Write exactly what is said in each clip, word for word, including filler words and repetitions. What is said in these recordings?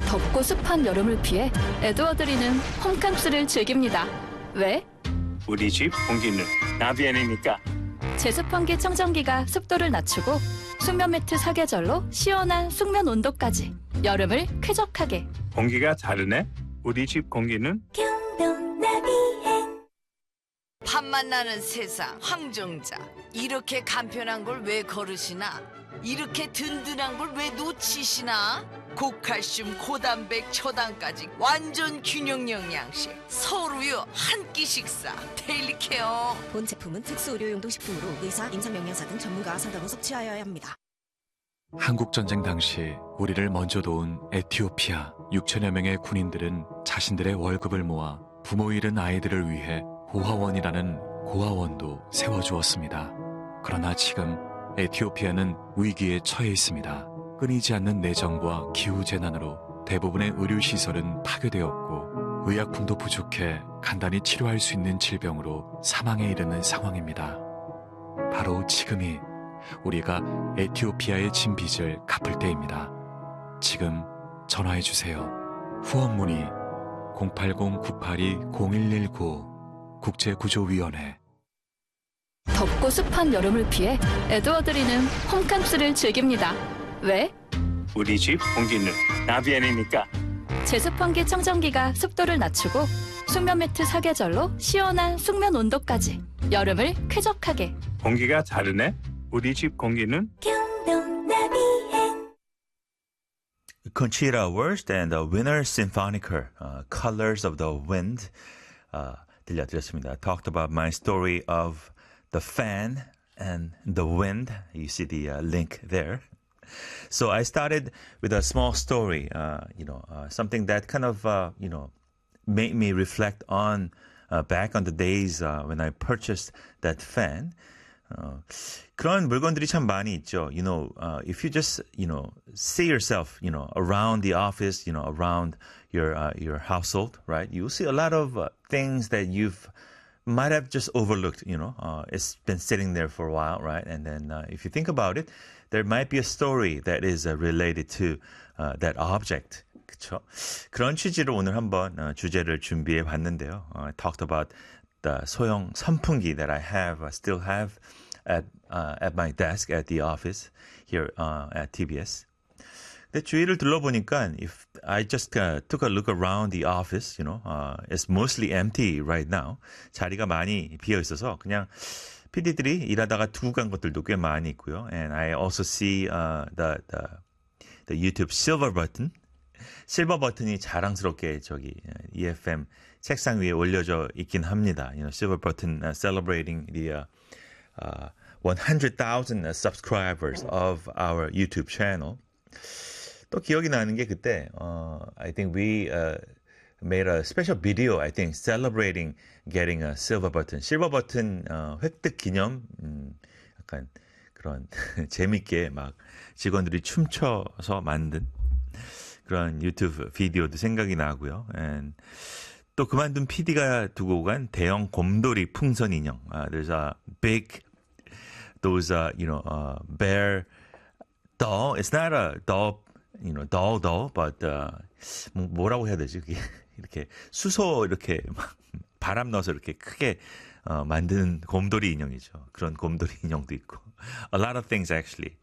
덥고 습한 여름을 피해 에드워드리는 홈캉스를 즐깁니다. 왜? 우리 집 공기는 나비엔이니까. 제습환기 청정기가 습도를 낮추고 숙면 매트 사계절로 시원한 숙면 온도까지 여름을 쾌적하게. 공기가 다르네. 우리 집 공기는 밤만 나는 세상 황정자. 이렇게 간편한 걸 왜 거르시나? 이렇게 든든한 걸 왜 놓치시나? 고칼슘, 고단백, 초당까지 완전 균형 영양식. 서울우유 한 끼 식사. 데일리 케어. 본 제품은 특수 의료용도 식품으로 의사, 임상영양사 등 전문가 상담 후 섭취하여야 합니다. 한국전쟁 당시 우리를 먼저 도운 에티오피아 육천여 명의 군인들은 자신들의 월급을 모아 부모 잃은 아이들을 위해 고아원이라는 고아원도 세워주었습니다. 그러나 지금 에티오피아는 위기에 처해 있습니다. 끊이지 않는 내정과 기후재난으로 대부분의 의료시설은 파괴되었고 의약품도 부족해 간단히 치료할 수 있는 질병으로 사망에 이르는 상황입니다. 바로 지금이 우리가 에티오피아의 진 빚을 갚을 때입니다. 지금 전화해주세요. 후원 문의 공팔공 구팔이 공일일구 국제구조위원회. 덥고 습한 여름을 피해 에드워드리는 홈캉스를 즐깁니다. 왜? 우리 집 공기는 나비엔이니까. 제습환기 청정기가 습도를 낮추고 숙면 매트 사계절로 시원한 숙면 온도까지 여름을 쾌적하게. 공기가 다르네. 우리 집 공기는 Conchita Wurst and the Winter Symphoniker, uh, Colors of the Wind, uh, 들려드렸습니다. Talked about my story of the fan and the wind. You see the uh, link there. So I started with a small story, uh, you know, uh, something that kind of, uh, you know, made me reflect on uh, back on the days uh, when I purchased that fan. Uh, 그런 물건들이 참 많이 있죠. You know, uh, if you just, you know, see yourself, you know, around the office, you know, around your uh, your household, right? You'll see a lot of uh, things that you've might have just overlooked, you know. Uh, it's been sitting there for a while, right? And then uh, if you think about it, there might be a story that is uh, related to uh, that object. 그렇죠? 그런 취지로 오늘 한번 uh, 주제를 준비해 봤는데요. Uh, I talked about the 소형 선풍기 that I have, I still have at uh, at my desk at the office here uh, at T B S. 근데 주위를 둘러보니까 if I just uh, took a look around the office, you know, uh, it's mostly empty right now. 자리가 많이 비어 있어서 그냥 피디들이 일하다가 두고 간 것들도 꽤 많이 있고요. And I also see uh, the, the the YouTube silver button. 실버 버튼이 자랑스럽게 저기 이에프엠 책상 위에 올려져 있긴 합니다. You know, silver button uh, celebrating the uh, uh, one hundred thousand subscribers of our YouTube channel. 또 기억이 나는 게 그때 uh, I think we uh, made a special video, I think, celebrating getting a silver button. 실버 버튼 uh, 획득 기념 음, 약간 그런 재밌게 막 직원들이 춤춰서 만든 그런 유튜브 비디오도 생각이 나고요. And 또 그만둔 피디가 두고 간 대형 곰돌이 풍선 인형. Uh, there's a big, those, uh, you know, uh, bear doll. It's not a doll, you know, doll doll, but uh, 뭐, 뭐라고 해야 되지? 그게 이렇게 수소 이렇게 막 바람 넣어서 이렇게 크게 어, 만드는 곰돌이 인형이죠. 그런 곰돌이 인형도 있고. A lot of things actually.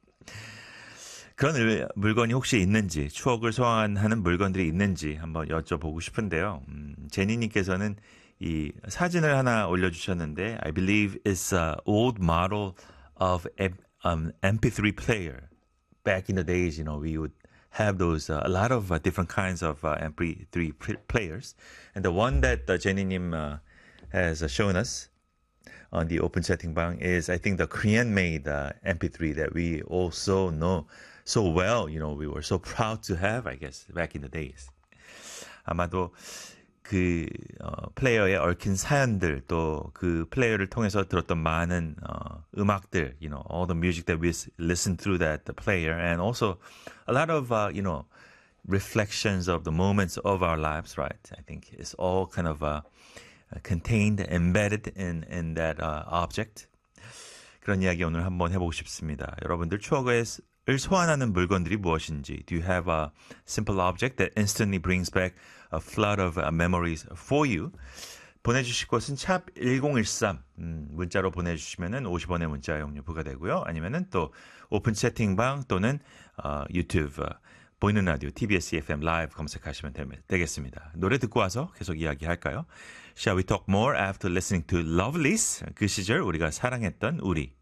그런 물건이 혹시 있는지, 추억을 소환하는 물건들이 있는지 한번 여쭤보고 싶은데요. 음, 제니님께서는 이 사진을 하나 올려주셨는데, I believe it's an old model of an um, 엠 피 쓰리 player. Back in the days, you know, we would have those, uh, a lot of uh, different kinds of uh, 엠 피 쓰리 players. And the one that uh, 제니님 uh, has uh, shown us on the open 채팅방 is, I think, the Korean-made uh, 엠 피 쓰리 that we also know so well. You know, we were so proud to have, I guess, back in the days. 아마도 그 어, 플레이어의 얽힌 사연들, 또 그 플레이어를 통해서 들었던 많은 어, 음악들, you know, all the music that we listened through that the player, and also a lot of, uh, you know, reflections of the moments of our lives, right? I think it's all kind of uh, contained, embedded in in that uh, object. 그런 이야기 오늘 한번 해보고 싶습니다. 여러분들 추억의 을 소환하는 물건들이 무엇인지. Do you have a simple object that instantly brings back a flood of uh, memories for you? 보내주실 곳은 샵 일공일삼 음, 문자로 보내주시면 오십 원의 문자 용료 부과되고요. 아니면은 또 오픈 채팅방 또는 어, 유튜브 어, 보이는 라디오 티비에스 이에프엠 라이브 검색하시면 되, 되겠습니다. 노래 듣고 와서 계속 이야기할까요? Shall we talk more after listening to Lovelies? 그 시절 우리가 사랑했던 우리.